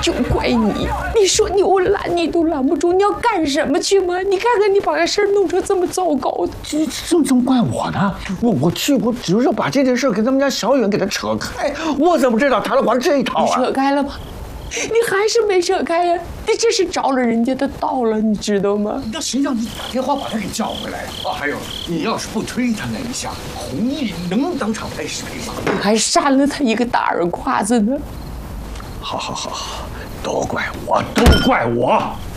就怪你！你说你我拦你都拦不住，你要干什么去吗？你看看你把这事儿弄成这么糟糕的， 怎么怪我呢？我只是把这件事跟他们家小远给他扯开，我怎么知道他要玩这一套啊？ 你扯开了吗？你还是没扯开呀！你这是着了人家的道了，你知道吗？ 那谁让你打电话把他给叫回来啊？还有，你要是不推他那一下，弘毅能当场赔偿？ 你还扇了他一个大耳刮子呢！ 好，都怪我，都怪我！